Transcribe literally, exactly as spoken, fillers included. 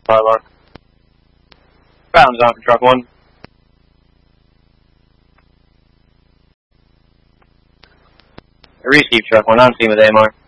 Alarm. Fountain's on for truck one. Receive truck one, on scene with A M R.